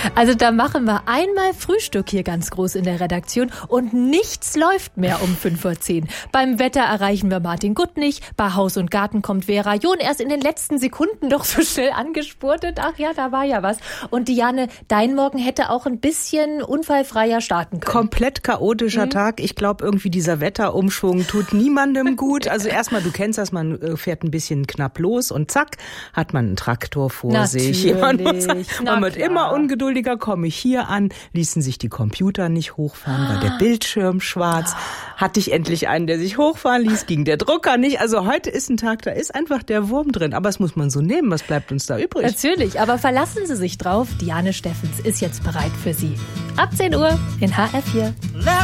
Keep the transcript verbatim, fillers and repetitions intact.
Also da machen wir einmal Frühstück hier ganz groß in der Redaktion und nichts läuft mehr um fünf vor zehn. Beim Wetter erreichen wir Martin Gutt nicht, bei Haus und Garten kommt Vera John erst in den letzten Sekunden doch so schnell angespurtet. Ach ja, da war ja was. Und Diane, dein Morgen hätte auch ein bisschen unfallfreier starten können. Komplett chaotischer hm. Tag. Ich glaube, irgendwie dieser Wetterumschwung tut niemandem gut. Also erstmal, du kennst das, man fährt ein bisschen knapp los und zack, hat man einen Traktor vor Natürlich. sich. Man, muss, man wird klar. immer ungeduldiger, komme ich hier an, ließen sich die Computer nicht hochfahren, war der Bildschirm schwarz. Hatte ich endlich einen, der sich hochfahren ließ, ging der Drucker nicht. Also heute ist ein Tag, da ist einfach der Wurm drin. Aber das muss man so nehmen. Was bleibt uns da übrig? Natürlich, aber verlassen Sie sich drauf. Diane Steffens ist jetzt bereit für Sie. Ab zehn Uhr in H R vier.